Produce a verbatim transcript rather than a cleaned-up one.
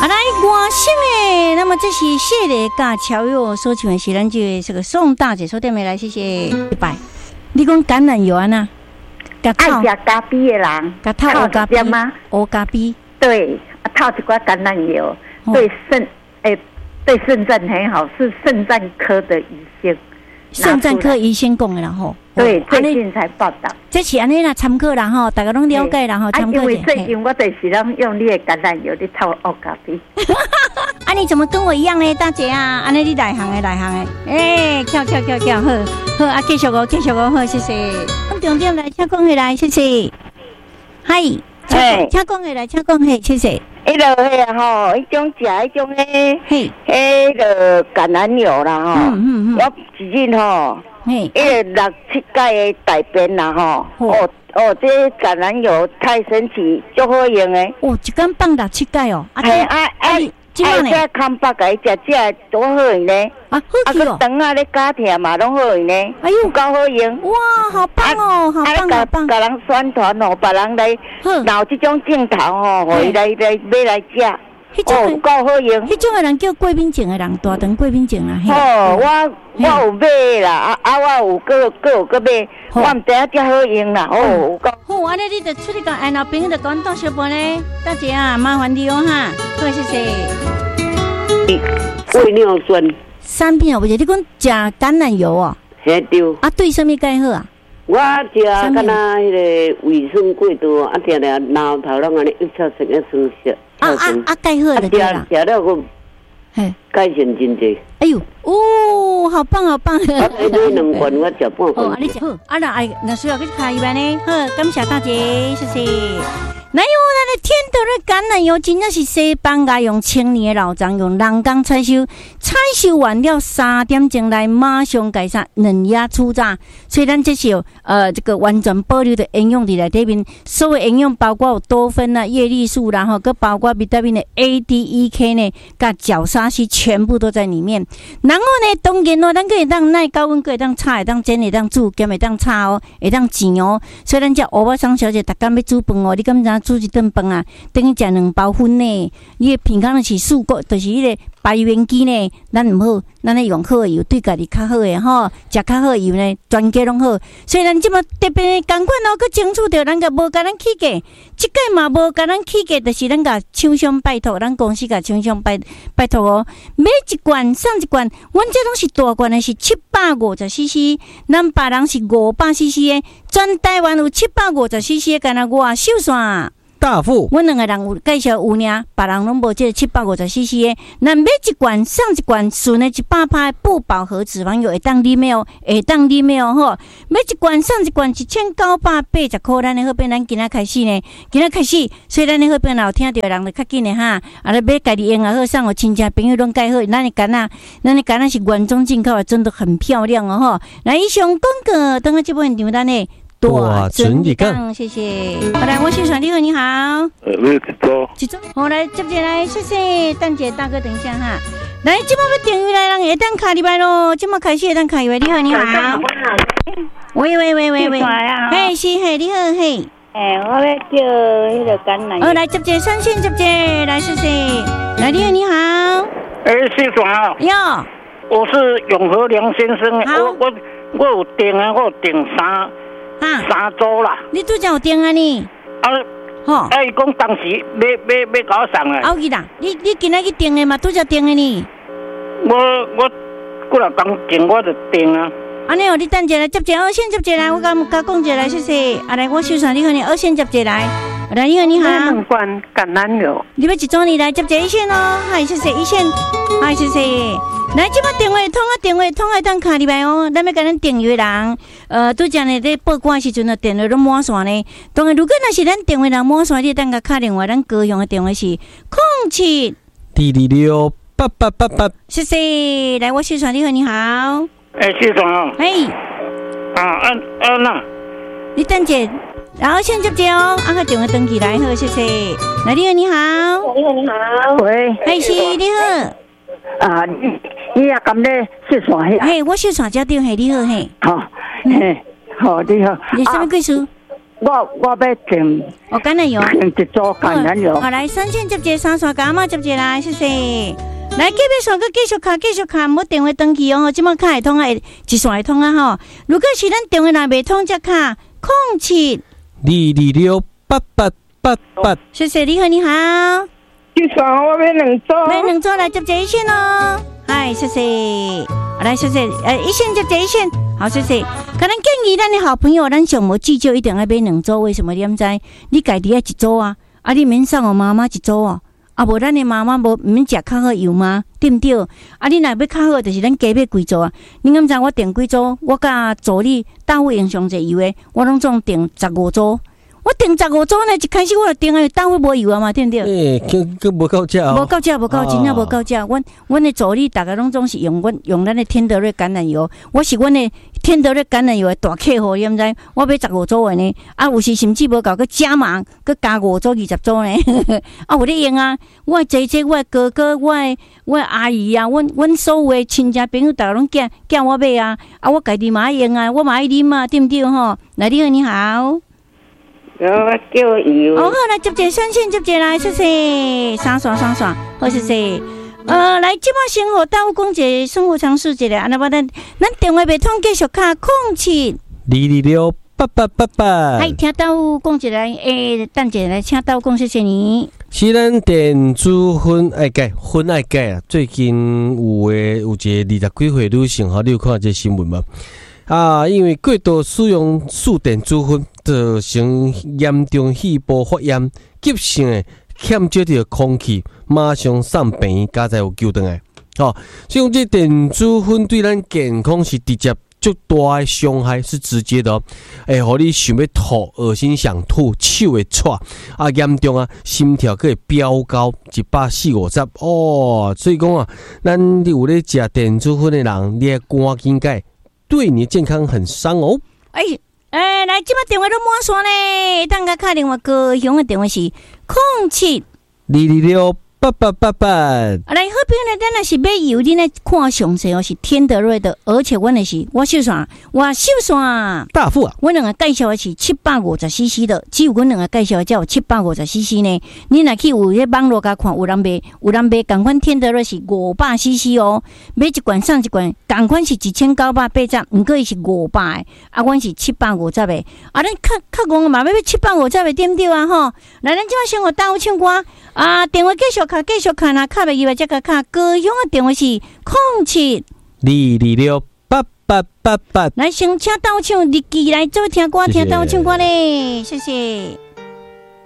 啊，来外省诶，那么这是谢丽甲乔佑所唱的是咱这这个宋大姐所点的来，谢谢一拜。你讲橄榄油啊呐？ 爱食咖啡的人， 甲套乌咖啡吗？ 乌咖啡， 对，套一罐橄榄油，对肾诶，对肾脏很好，是肾脏科的医生。 肾脏科医生讲的啦吼， 对，最近才报道。 这是安尼啦，参考啦吼，大家拢了解啦吼，参考。 因为最近我就是拢用你的橄榄油去炒乌咖啡。 啊，你怎么跟我一样呢，大姐啊？安尼你内行的内行的，诶，跳跳跳跳，好，好啊，继续哦，继续哦，好，谢谢。咁重点来，请讲起来，谢谢。嗨，请请讲起来，请讲起，谢谢。 迄落迄啊吼，迄种食迄种诶， 嘿， 迄个橄榄油啦吼， 嗯嗯嗯， 我一日吼，嘿，迄个六七盖诶大便啦吼，哦哦，这橄榄油太神奇，足好用诶。 哦，一天放六七盖哦， 啊啊啊！ 即个呢， 这康巴个食食多好用呢！ 啊，好去哦！ 啊，肠啊咧加甜嘛，拢好用呢。哎呦，够好用！ 哇，好棒哦，好棒好棒！ 甲人宣传哦，别人来闹这种镜头哦，互伊来来买来食。哦，够好用！ 迄种个人叫贵宾症的人，大肠贵宾症啦。 哦，我我有买啦，啊啊，我有个个有个买，我唔知影遮好用啦。哦，够好，安尼你就出去甲安老朋友就讲到小半咧，大姐啊，麻烦你哦哈，好谢谢。 胃尿酸。 三片哦，不是你讲食橄榄油哦？ 嘿对。 啊，对什么介好啊？ 我食敢若迄个胃酸过多，啊，定定脑头拢安尼一跳成个酸涩。 啊啊啊！介好就对啦。 食了我，嘿，改善真济。 哎呦，哦，好棒好棒！ 我买两罐，我食半罐。 哦，你食好，啊那哎，那需要去开一万呢？好，感谢大姐，谢谢。哪有咱的天道的橄榄油，真正是西班牙用千年的老樟用人工采收，采收完了三点钟来马上改善嫩芽初榨，所以咱这是有呃这个完全保留的营养在里面，所有营养包括有多酚啊、叶绿素然后跟包括维他命的 A、D、E、K 呢，跟角鲨烯全部都在里面。然后呢，当然哦，咱可以当耐高温，可以当炒，会当煎，会当煮，兼会当炒哦，会当煎哦。所以咱这欧巴桑小姐，逐天要煮饭哦，你敢知？煮一顿饭啊，等于食两包粉呢。你的平常是四个，就是迄个排元机呢，咱唔好，咱咧用好的油，对家己较好的吼，食较好的油呢，全家拢好。所以咱即么特别的共款哦，佮争取着咱个无甲咱起价，即个嘛无甲咱起价，就是咱甲厂商拜托，咱公司甲厂商拜拜托哦，买一罐送一罐，阮这拢是大罐的，是七百五十 C C， 咱别人是五百 C C 的，全台湾有七百五十 C C 的，干那外秀线。 大富， 阮两个人有介绍有呢，别人拢无这七百五十 C C 的。那买一罐送一罐，纯的一百趴不饱和脂肪油会当你买哦，会当你买哦吼。买一罐送一罐，一千九百八十块。咱的好变，咱今仔开始呢，今仔开始，所以咱的好变有听到人就较紧的哈。啊，咧买家己用也好，送互亲戚朋友拢介好。咱的柑仔，咱的柑仔是原装进口的，真的很漂亮哦吼。来，以上广告，等下这部现场咱的。 大准一杠， 谢谢。好来，我是小丽和你好。 呃，你几周？ 几周？好来，接下来，谢谢蛋姐大哥，等一下哈。来，今麦要订阅来，人下当卡入来咯。今麦开始下当卡入来，你好，你好。喂喂喂喂喂，嘿是嘿，你好嘿。 哎，我要叫迄个橄榄。 哦，来接接三线接接，来谢谢。来，你好，你好。 哎，谢总啊。 哟， 我是永和梁先生。我我我有订啊，我有订三。啊，三周啦！ 你拄则有订啊你？ 啊，吼！哎，伊讲当时要要要搞我送诶。 好去啦，你你今仔去订诶嘛？拄则订诶呢？ 我我过来刚订我就订啊。 安尼哦，你等者来接者，二线接者来，我甲甲讲者来，谢谢。啊来，我收上你好，你二线接者来。来，你好，你好。 两罐橄榄油。 你要一种你来接者一线哦，嗨，谢谢一线，嗨，谢谢。来，即摆电话通啊，电话通啊，当卡入来哦。咱要甲咱订阅人，呃，拄则呢在报关时阵啊，电话都满线呢。当然，如果若是咱电话人满线，你当甲敲电话，咱高雄的电话是零七二二六八八八八。 谢谢，来，我谢传你好，你好。 哎，谢总啊。 嘿。 啊，安安娜。 你等者，然后先接者哦，啊个电话登起来好，谢谢。来，你好，你好。 你好，你好。 喂。 嘿，是你好。 啊，你你也咁咧小船遐？ 嘿，我小船只对，嘿，你好，嘿。 好，嘿，好，你好。 你什么贵数？ 我我要订哦，橄榄油， 订一组橄榄油。 好，来三线接接三线，干嘛接接来，谢谢。来，隔壁线个继续卡，继续卡，唔好电话登记哦，即马卡会通啊，一线会通啊吼。如果是咱电话若未通，则卡空七二二六八八八八。 谢谢，你好，你好。 这线我要两组， 买两组来接接一线哦。嗨，谢谢。来，谢谢，呃，一线接接一线，好，谢谢。可能建议咱的好朋友，咱上无至少一定要买两组，为什么？你唔知？你家己要一组啊，啊，你免送我妈妈一组哦。啊，无咱的妈妈无毋免食较好油吗？对毋对？啊，你若要较好，就是咱加买几组啊。你敢知我订几组？我甲助理大户用上济油的，我拢总订十五组。我订十五组呢，一开始我就订啊，大户无油啊嘛，对毋对？ 诶、欸，佮佮无够价哦， 无够价，无够，真正无够价。阮阮的助理大家拢总是用阮用咱的天德瑞橄榄油，我是阮的天德瑞橄榄油的大客户，你毋知？我买十五组的呢，啊，有时甚至无够，佮加码，佮加五组、二十组呢。啊，有咧用啊！我的姐姐、我的哥哥、我的我的阿姨啊，阮阮所有的亲戚朋友，大家拢叫叫我买啊！啊，我家己嘛爱用啊，我嘛爱啉啊，对毋对吼？来，你好，你好。 我叫油。 哦，好，来接接三线接接来，谢谢。三线三线，好，谢谢。呃，来，即马生活大户讲一个生活常识一个，安尼我咱咱电话未通继续卡空七二二六八八八八。 嗨，听大户讲一个，诶，等一下来，请大户讲，谢谢你。 是咱电子烟爱戒，烟爱戒啊！最近有诶有一个二十几岁女性，哈，你有看这新闻吗？啊，因为过度使用数电子烟，造成严重肺部发炎，急性诶欠接着空气，马上送病院，加在有救回来。哦，所以讲这电子烟对咱健康是直接足大诶伤害，是直接的哦。会互你想要吐、恶心想吐、手会喘，啊严重啊，心跳可会飙高一百四五十哦。所以讲啊，咱有咧食电子烟的人，你要赶紧戒。对你健康很伤哦！ 哎哎，来，即马电话都满线咧，等下打电话高雄的电话是空七二二六八八八八。来， 好朋友呢，咱若是买油，你呢看详细哦，是天德瑞的，而且阮的是我秀线，我秀线大富啊！ 我两个介绍的是七百五十 C C 的，只有阮两个介绍的才有七百五十 C C 呢。你若去有迄网络甲看，有人卖，有人卖，同款天德瑞是五百 C C 哦，买一罐送一罐，同款是一千九百八十，毋过伊是五百的，啊，阮是七百五十的，啊，咱较较戆嘛，要要七百五十的对不对啊？吼，来，咱即摆生活大有唱歌啊，电话继续卡，继续卡啦，卡袂入来，再甲卡。高雄的电话是空七二二六八八八八。 来，先请到唱日记来做听歌，听到唱歌咧，谢谢。